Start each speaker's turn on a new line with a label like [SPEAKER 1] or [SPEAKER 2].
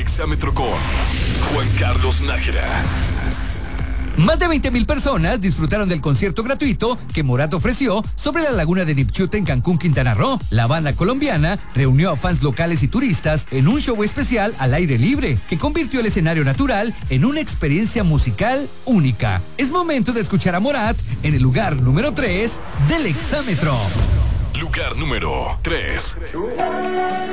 [SPEAKER 1] Exámetro con Juan Carlos Nájera.
[SPEAKER 2] Más de 20,000 personas disfrutaron del concierto gratuito que Morat ofreció sobre la laguna de Nipchute en Cancún, Quintana Roo. La banda colombiana reunió a fans locales y turistas en un show especial al aire libre que convirtió el escenario natural en una experiencia musical única. Es momento de escuchar a Morat en el lugar número 3 del Exámetro.
[SPEAKER 1] Lugar número 3.